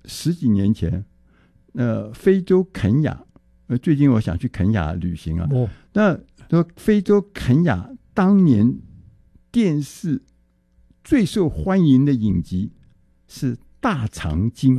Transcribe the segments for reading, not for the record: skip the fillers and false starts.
10几年前，非洲肯亚，最近我想去肯亚旅行啊。那说非洲肯亚当年电视最受欢迎的影集是大长今，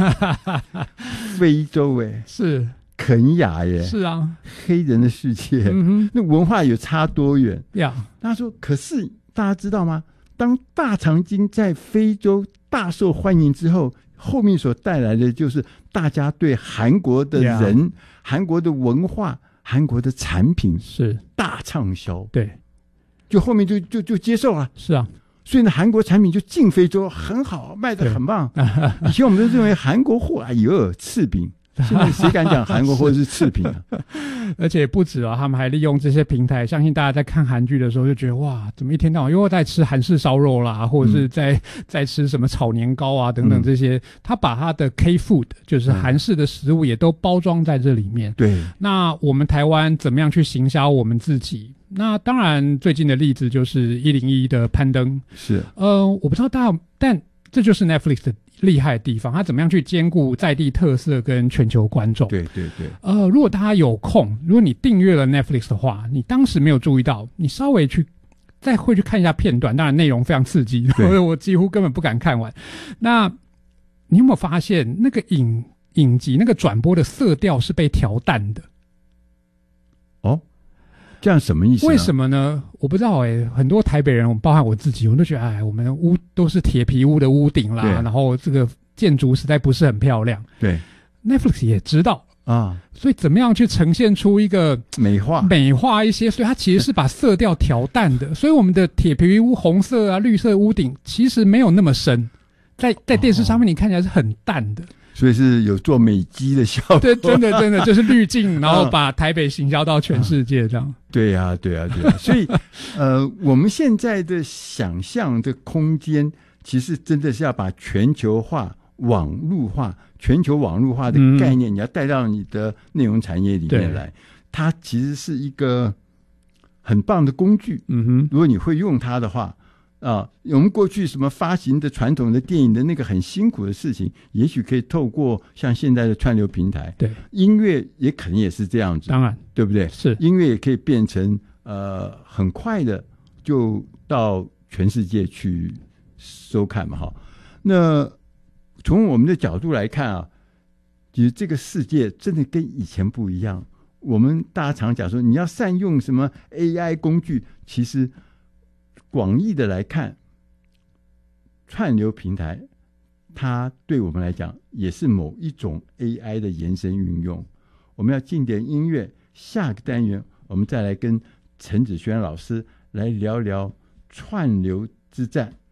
非洲是肯亚是啊， 黑人的世界，那文化有差多远呀？ 他说，可是大家知道吗？当大长今在非洲大受欢迎之后，后面所带来的就是大家对韩国的人、韩国的文化、韩国的产品是大畅销， 对， 就后面就接受了， 是啊。 所以呢，韩国产品就进非洲很好，卖得很棒。以前我们都认为韩国货，哎呦，次品。现在谁敢讲韩国货是次品啊？ 而且不止他们还利用这些平台，相信大家在看韩剧的时候就觉得哇，怎么一天到晚又在吃韩式烧肉啦，或者是在吃什么炒年糕啊等等这些，他把他的 K food 就是韩式的食物也都包装在这里面。 对，那我们台湾怎么样去行销我们自己？那当然，最近的例子就是101的攀登。 是， 我不知道大家，但这就是 Netflix 的厉害的地方，它怎么样去兼顾在地特色跟全球观众。 对对对。 如果大家有空，如果你订阅了 Netflix 的话，你当时没有注意到，你稍微再会去看一下片段，当然内容非常刺激，我几乎根本不敢看完。那你有没有发现那个影集那个转播的色调是被调淡的？ 哦，这样什么意思？ 为什么呢？我不知道很多台北人，包含我自己，我都觉得我们屋都是铁皮屋的屋顶啦，然后这个建筑实在不是很漂亮。 对 ，Netflix 也知道啊，所以怎么样去呈现出一个美化一些，所以它其实是把色调调淡的。所以我们的铁皮屋红色啊、绿色屋顶其实没有那么深，在电视上面你看起来是很淡的。 所以是有做美肌的效果。 对，真的就是滤镜，然后把台北行销到全世界这样。 对呀。所以我们现在的想象的空间，其实真的是要把全球化、网络化、全球网络化的概念，你要带到你的内容产业里面来。它其实是一个很棒的工具。如果你会用它的话。我们过去什么发行的传统的电影的那个很辛苦的事情，也许可以透过像现在的串流平台， 对， 音乐也可能也是这样子， 当然， 对不对？ 是， 音乐也可以变成很快的就到全世界去收看嘛，哈。那从我们的角度来看啊，其实这个世界真的跟以前不一样。我们大家常讲说，你要善用什么 AI 工具，其实。广义的来看，串流平台它对我们来讲也是某一种 AI 的延伸运用。我们要进点音乐，下个单元我们再来跟陈子轩老师来聊聊串流之战。